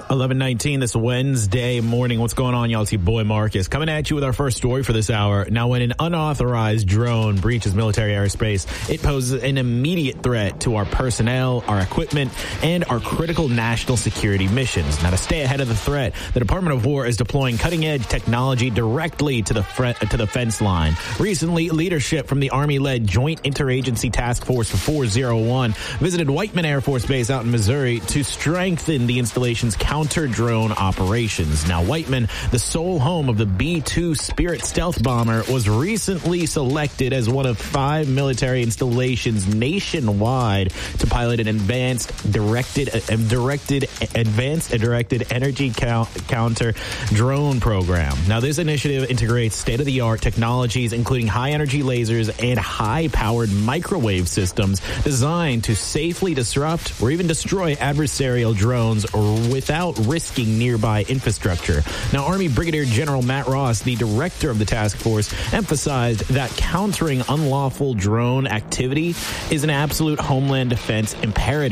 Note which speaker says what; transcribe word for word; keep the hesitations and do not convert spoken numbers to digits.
Speaker 1: eleven nineteen this Wednesday morning. What's going on, y'all? It's your boy Marcus coming at you with our first story for this hour. Now, when an unauthorized drone breaches military airspace, it poses an immediate threat to our personnel, our equipment, and our critical national security missions. Now, to stay ahead of the threat, the Department of War is deploying cutting-edge technology directly to the fre- to the fence line. Recently, leadership from the Army-led Joint Interagency Task Force four oh one visited Whiteman Air Force Base out in Missouri to strengthen the installation's counter-drone operations. Now, Whiteman, the sole home of the B two Spirit stealth bomber, was recently selected as one of five military installations nationwide to pilot an advanced directed, uh, directed, advanced and directed energy count, counter drone program. Now, this initiative integrates state-of-the-art technologies, including high-energy lasers and high-powered microwave systems designed to safely disrupt or even destroy adversarial drones or without risking nearby infrastructure. Now, Army Brigadier General Matt Ross, the director of the task force, emphasized that countering unlawful drone activity is an absolute homeland defense imperative.